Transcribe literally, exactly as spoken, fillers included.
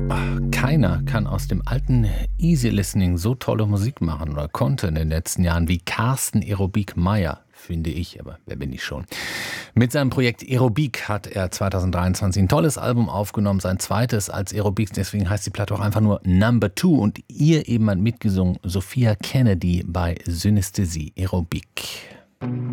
Keiner kann aus dem alten Easy Listening so tolle Musik machen oder konnte in den letzten Jahren wie Carsten Aerobik Meyer, finde ich, aber wer bin ich schon. Mit seinem Projekt Aerobik hat er zwanzig dreiundzwanzig ein tolles Album aufgenommen, sein zweites als Aerobik, deswegen heißt die Platte auch einfach nur Number Two und ihr eben hat mitgesungen Sophia Kennedy bei Synästhesie Aerobik.